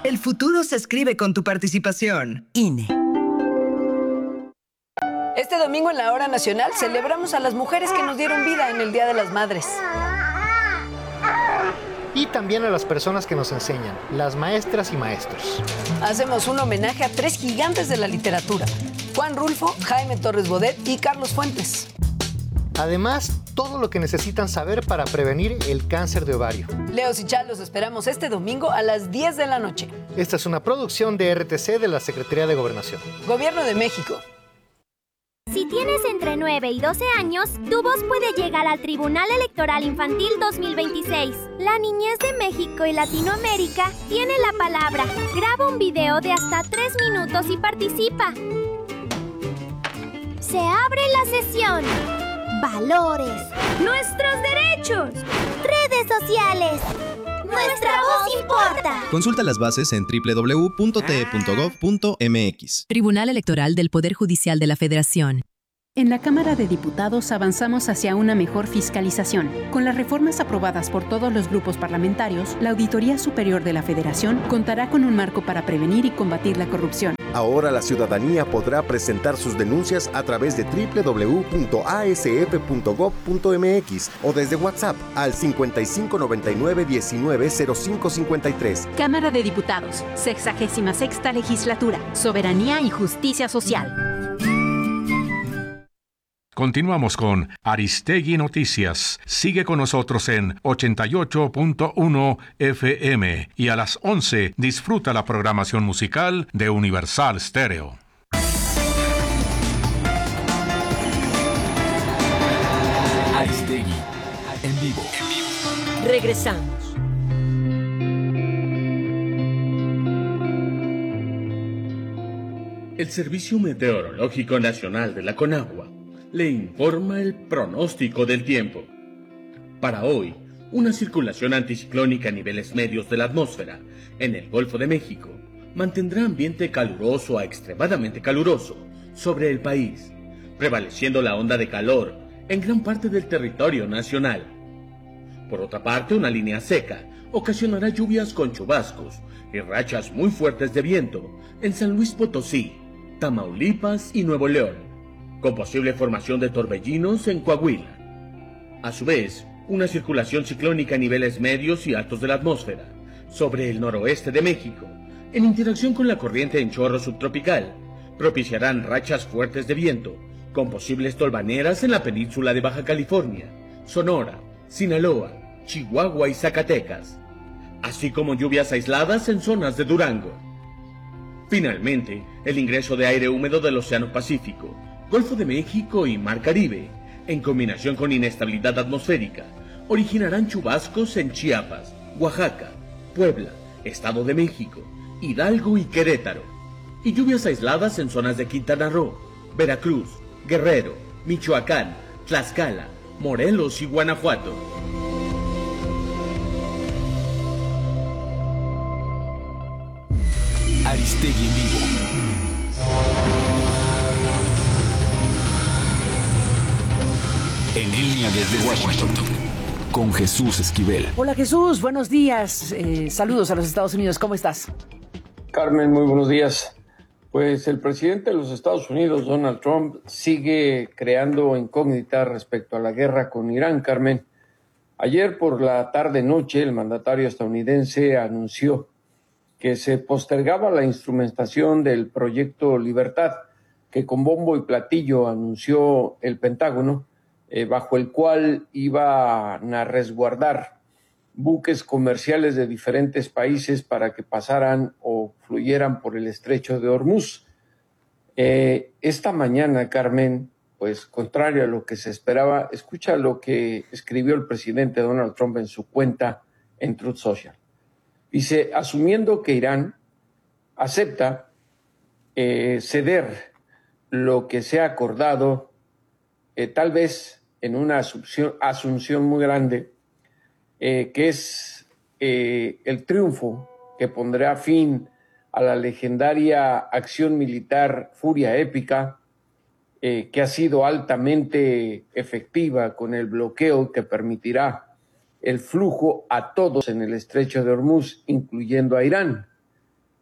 El futuro se escribe con tu participación. INE. Este domingo en la Hora Nacional celebramos a las mujeres que nos dieron vida en el Día de las Madres. Y también a las personas que nos enseñan, las maestras y maestros. Hacemos un homenaje a 3 gigantes de la literatura: Juan Rulfo, Jaime Torres Bodet y Carlos Fuentes. Además, todo lo que necesitan saber para prevenir el cáncer de ovario. Leos y Chal los esperamos este domingo a las 10 de la noche. Esta es una producción de RTC de la Secretaría de Gobernación. Gobierno de México. Si tienes entre 9 y 12 años, tu voz puede llegar al Tribunal Electoral Infantil 2026. La niñez de México y Latinoamérica tiene la palabra. Graba un video de hasta 3 minutos y participa. Se abre la sesión. Valores. Nuestros derechos. Redes sociales. Nuestra voz importa. Consulta las bases en www.te.gov.mx. Tribunal Electoral del Poder Judicial de la Federación. En la Cámara de Diputados avanzamos hacia una mejor fiscalización. Con las reformas aprobadas por todos los grupos parlamentarios, la Auditoría Superior de la Federación contará con un marco para prevenir y combatir la corrupción. Ahora la ciudadanía podrá presentar sus denuncias a través de www.asf.gov.mx o desde WhatsApp al 5599-190553. Cámara de Diputados, 66ª Legislatura, Soberanía y Justicia Social. Continuamos con Aristegui Noticias. Sigue con nosotros en 88.1 FM y a las 11 disfruta la programación musical de Universal Stereo. Aristegui en vivo. Regresamos. El Servicio Meteorológico Nacional de la CONAGUA le informa el pronóstico del tiempo. Para hoy, una circulación anticiclónica a niveles medios de la atmósfera en el Golfo de México mantendrá ambiente caluroso a extremadamente caluroso sobre el país, prevaleciendo la onda de calor en gran parte del territorio nacional. Por otra parte, una línea seca ocasionará lluvias con chubascos y rachas muy fuertes de viento en San Luis Potosí, Tamaulipas y Nuevo León, con posible formación de torbellinos en Coahuila. A su vez, una circulación ciclónica a niveles medios y altos de la atmósfera sobre el noroeste de México, en interacción con la corriente en chorro subtropical, propiciarán rachas fuertes de viento, con posibles tolvaneras en la península de Baja California, Sonora, Sinaloa, Chihuahua y Zacatecas, así como lluvias aisladas en zonas de Durango. Finalmente, el ingreso de aire húmedo del Océano Pacífico, Golfo de México y Mar Caribe, en combinación con inestabilidad atmosférica, originarán chubascos en Chiapas, Oaxaca, Puebla, Estado de México, Hidalgo y Querétaro, y lluvias aisladas en zonas de Quintana Roo, Veracruz, Guerrero, Michoacán, Tlaxcala, Morelos y Guanajuato. Aristegui en vivo. En línea desde Washington, con Jesús Esquivel. Hola Jesús, buenos días. Saludos a los Estados Unidos, ¿cómo estás? Carmen, muy buenos días. Pues el presidente de los Estados Unidos, Donald Trump, sigue creando incógnitas respecto a la guerra con Irán, Carmen. Ayer por la tarde-noche, el mandatario estadounidense anunció que se postergaba la instrumentación del Proyecto Libertad, que con bombo y platillo anunció el Pentágono, bajo el cual iban a resguardar buques comerciales de diferentes países para que pasaran o fluyeran por el estrecho de Hormuz. Esta mañana, Carmen, pues contrario a lo que se esperaba, escucha lo que escribió el presidente Donald Trump en su cuenta en Truth Social. Dice, asumiendo que Irán acepta ceder lo que se ha acordado, tal vez en una asunción muy grande, que es el triunfo que pondrá fin a la legendaria acción militar Furia Épica, que ha sido altamente efectiva con el bloqueo que permitirá el flujo a todos en el estrecho de Hormuz, incluyendo a Irán.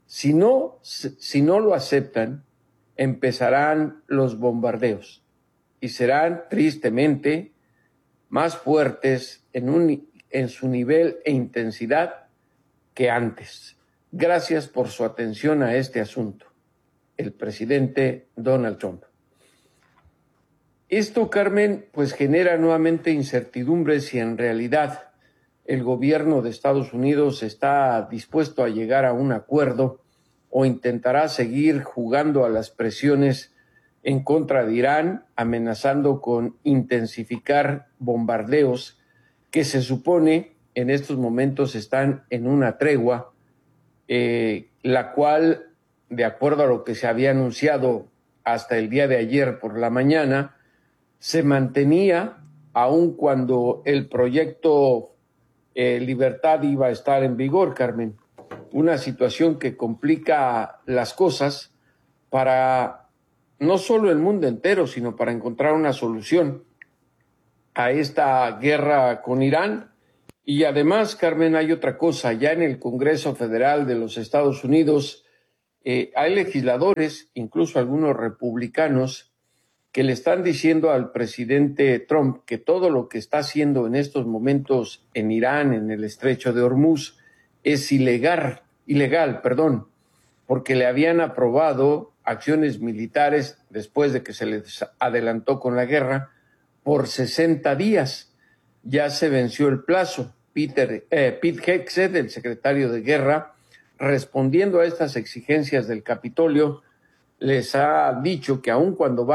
Si no lo aceptan, empezarán los bombardeos y serán tristemente más fuertes en su nivel e intensidad que antes. Gracias por su atención a este asunto. El presidente Donald Trump. Esto, Carmen, pues genera nuevamente incertidumbre si en realidad el gobierno de Estados Unidos está dispuesto a llegar a un acuerdo o intentará seguir jugando a las presiones en contra de Irán, amenazando con intensificar bombardeos que se supone en estos momentos están en una tregua, la cual, de acuerdo a lo que se había anunciado hasta el día de ayer por la mañana, se mantenía aun cuando el proyecto Libertad iba a estar en vigor, Carmen. Una situación que complica las cosas para no solo el mundo entero, sino para encontrar una solución a esta guerra con Irán. Y además, Carmen, hay otra cosa. Ya en el Congreso Federal de los Estados Unidos hay legisladores, incluso algunos republicanos, que le están diciendo al presidente Trump que todo lo que está haciendo en estos momentos en Irán, en el estrecho de Hormuz, es ilegal, porque le habían aprobado acciones militares después de que se les adelantó con la guerra por 60 días. Ya se venció el plazo. Pete Hegseth, el secretario de Guerra, respondiendo a estas exigencias del Capitolio, les ha dicho que aun cuando